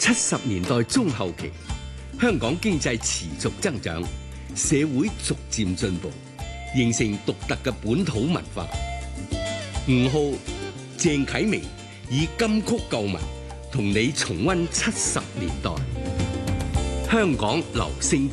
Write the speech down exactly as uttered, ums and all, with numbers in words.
七十年代中後期，香港經濟持續增長，社會逐漸進步，形成獨特嘅本土文化。吳浩、鄭啟明以金曲舊聞同你重溫七十年代香港留聲機。